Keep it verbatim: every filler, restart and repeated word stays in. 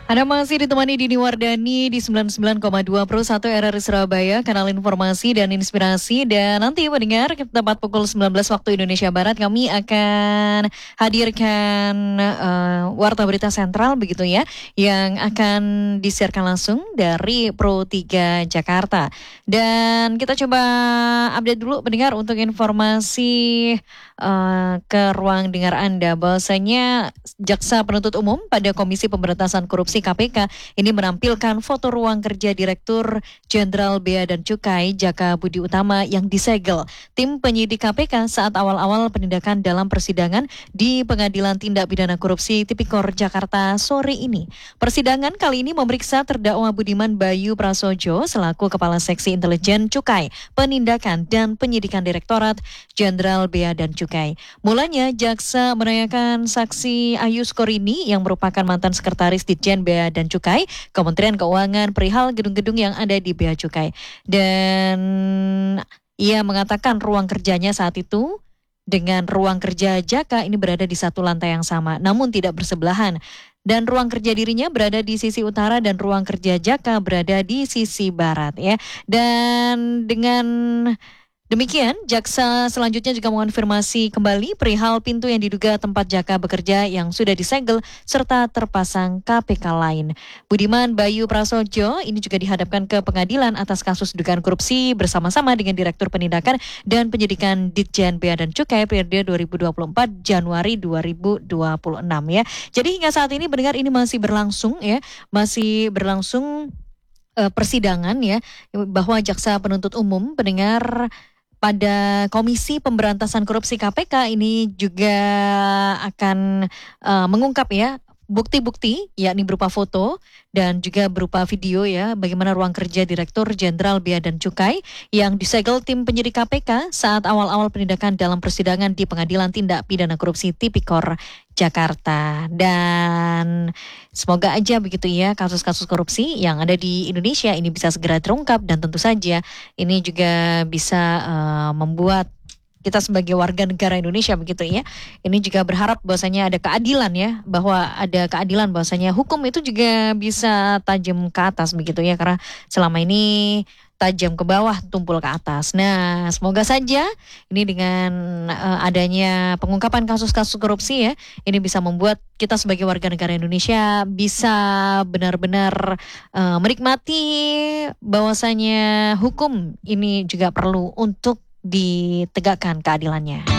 Anda masih ditemani Dini Wardani di sembilan puluh sembilan koma dua Pro satu R R I Surabaya, kanal informasi dan inspirasi. Dan nanti mendengar tepat pukul sembilan belas waktu Indonesia Barat, kami akan hadirkan uh, Warta Berita Sentral begitu ya, yang akan disiarkan langsung dari Pro tiga Jakarta. Dan kita coba update dulu mendengar untuk informasi uh, ke ruang dengar Anda, bahwasanya Jaksa Penuntut Umum pada Komisi Pemberantasan Korupsi K P K ini menampilkan foto ruang kerja Direktur Jenderal Bea dan Cukai Jaka Budi Utama yang disegel tim penyidik K P K saat awal-awal penindakan dalam persidangan di Pengadilan Tindak Pidana Korupsi Tipikor Jakarta sore ini. Persidangan kali ini memeriksa terdakwa Budiman Bayu Prasojo selaku Kepala Seksi Intelijen Cukai, Penindakan dan Penyidikan Direktorat Jenderal Bea dan Cukai. Mulanya jaksa menanyakan saksi Ayu Skorini yang merupakan mantan sekretaris Ditjen Bea dan Cukai Kementerian Keuangan perihal gedung-gedung yang ada di Bea Cukai. Dan ia mengatakan ruang kerjanya saat itu dengan ruang kerja Jaka ini berada di satu lantai yang sama, namun tidak bersebelahan. Dan ruang kerja dirinya berada di sisi utara dan ruang kerja Jaka berada di sisi barat ya. Dan dengan demikian, jaksa selanjutnya juga mengonfirmasi kembali perihal pintu yang diduga tempat Jaka bekerja yang sudah disegel serta terpasang K P K lain. Budiman Bayu Prasojo ini juga dihadapkan ke pengadilan atas kasus dugaan korupsi bersama-sama dengan Direktur Penindakan dan Penyidikan Ditjen Bea dan Cukai periode dua ribu dua puluh empat Januari dua ribu dua puluh enam ya. Jadi hingga saat ini mendengar ini masih berlangsung ya, masih berlangsung uh, persidangan ya, bahwa jaksa penuntut umum pendengar pada Komisi Pemberantasan Korupsi K P K ini juga akan uh, mengungkap ya bukti-bukti, yakni berupa foto dan juga berupa video ya, bagaimana ruang kerja Direktur Jenderal Bea dan Cukai yang disegel tim penyidik K P K saat awal-awal penindakan dalam persidangan di Pengadilan Tindak Pidana Korupsi Tipikor Jakarta. Dan semoga aja begitu ya, kasus-kasus korupsi yang ada di Indonesia ini bisa segera terungkap, dan tentu saja ini juga bisa uh, membuat kita sebagai warga negara Indonesia begitu ya, ini juga berharap bahwasanya ada keadilan ya, bahwa ada keadilan bahwasanya hukum itu juga bisa tajam ke atas begitu ya, karena selama ini tajam ke bawah, tumpul ke atas. Nah, semoga saja ini dengan uh, adanya pengungkapan kasus-kasus korupsi ya, ini bisa membuat kita sebagai warga negara Indonesia bisa benar-benar uh, menikmati bahwasanya hukum ini juga perlu untuk ditegakkan keadilannya.